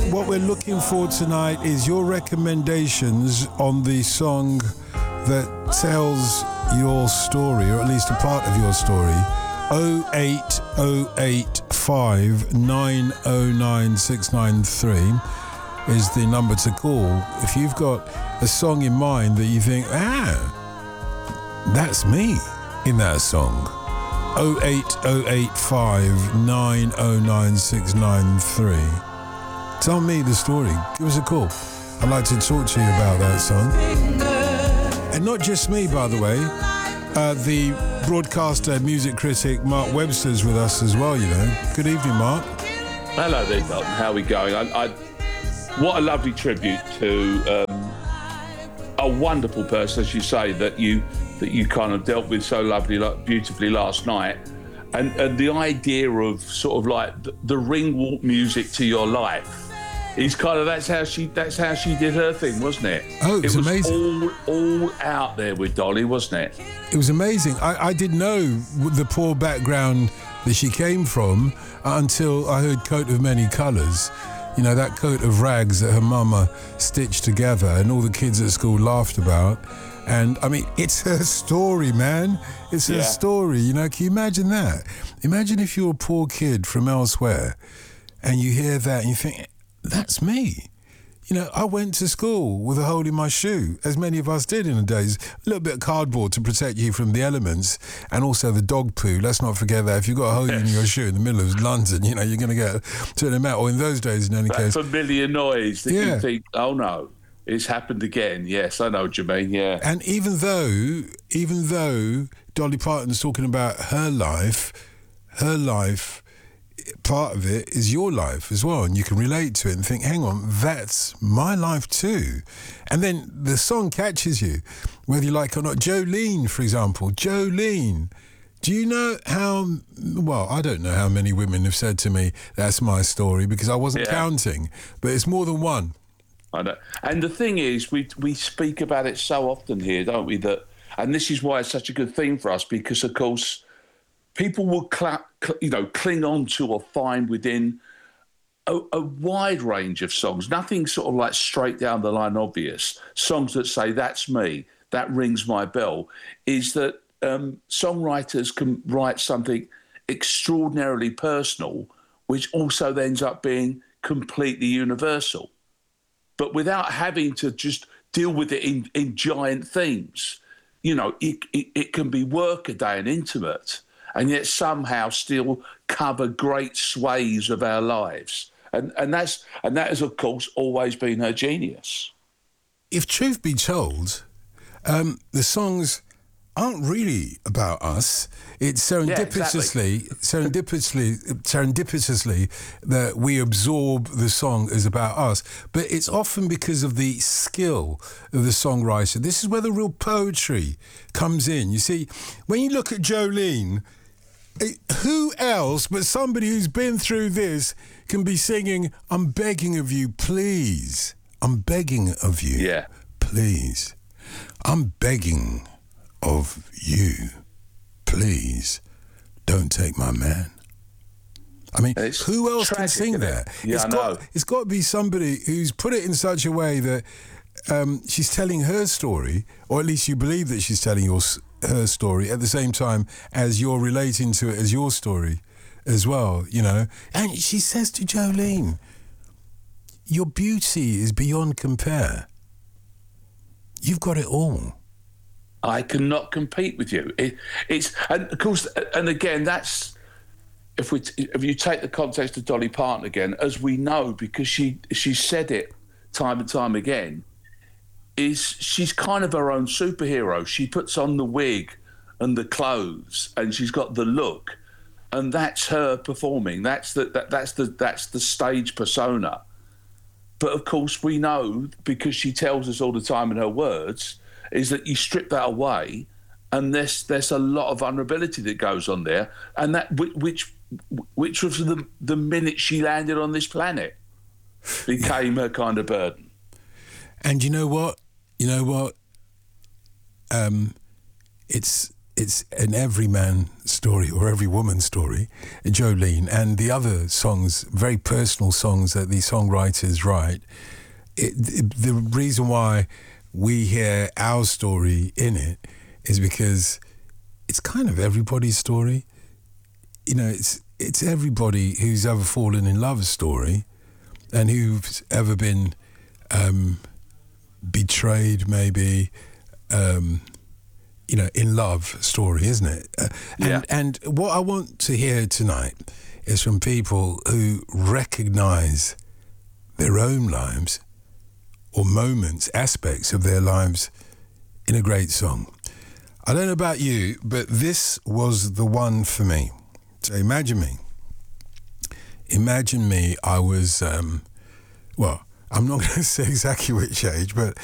what we're looking for tonight is your recommendations on the song that tells your story, or at least a part of your story. 08085 909 693 is the number to call if you've got a song in mind that you think, that's me in that song. 08085 909 693. Tell me the story. Give us a call. I'd like to talk to you about that song. And not just me, by the way. The broadcaster, music critic Mark Webster's with us as well, you know. Good evening, Mark. Hello there, Dalton. How are we going? What a lovely tribute to a wonderful person, as you say, that you kind of dealt with so beautifully last night. And the idea of sort of like the ring walk music to your life is kind of that's how she did her thing, wasn't it? Oh, it was amazing. All out there with Dolly, wasn't it? It was amazing. I didn't know the poor background that she came from until I heard Coat of Many Colours. You know, that coat of rags that her mama stitched together and all the kids at school laughed about. And, I mean, it's her story, man. It's her story, you know. Can you imagine that? Imagine if you're a poor kid from elsewhere and you hear that and you think, that's me. You know, I went to school with a hole in my shoe, as many of us did in the days. A little bit of cardboard to protect you from the elements and also the dog poo. Let's not forget that. If you've got a hole in your shoe in the middle of London, you know, you're going to get to an amount, or in those days in any case. That familiar noise that you think, oh no, it's happened again. Yes, I know what you mean, yeah. And even though Dolly Parton's talking about her life, part of it is your life as well, and you can relate to it and think, hang on, that's my life too. And then the song catches you, whether you like it or not. Jolene, for example. Jolene. Do you know I don't know how many women have said to me, that's my story, because I wasn't counting, but it's more than one. I know. And the thing is, we speak about it so often here, don't we? And this is why it's such a good thing for us, because, of course, people will cling on to or find within a wide range of songs, nothing sort of like straight down the line obvious, songs that say, that's me, that rings my bell, is that songwriters can write something extraordinarily personal, which also ends up being completely universal, but without having to just deal with it in giant themes. You know, it can be workaday and intimate, and yet somehow still cover great swathes of our lives. And that has, of course, always been her genius. If truth be told, the songs aren't really about us. It's serendipitously that we absorb the song as about us. But it's often because of the skill of the songwriter. This is where the real poetry comes in. You see, when you look at Jolene, who else but somebody who's been through this can be singing, I'm begging of you, please. I'm begging of you, please. I'm begging of you, please. Don't take my man. I mean, who else can sing that? Yeah, it's got to be somebody who's put it in such a way that she's telling her story, or at least you believe that she's telling her story at the same time as you're relating to it as your story as well, you know. And she says to Jolene, your beauty is beyond compare. You've got it all. I cannot compete with you. It's and of course, and again, that's if you take the context of Dolly Parton again, as we know, because she said it time and time again, is she's kind of her own superhero. She puts on the wig and the clothes, and she's got the look, and that's her performing. That's the stage persona. But of course, we know, because she tells us all the time in her words, is that you strip that away, and there's a lot of vulnerability that goes on there, and that which was the minute she landed on this planet became her kind of burden. And you know what? It's it's an every man story or every woman story, Jolene, and the other songs, very personal songs that the songwriters write. The reason why we hear our story in it is because it's kind of everybody's story. You know, it's everybody who's ever fallen in love's story, and who's ever been betrayed, maybe, in love story, isn't it? And what I want to hear tonight is from people who recognise their own lives or moments, aspects of their lives in a great song. I don't know about you, but this was the one for me. So imagine me. I was, I'm not going to say exactly which age, but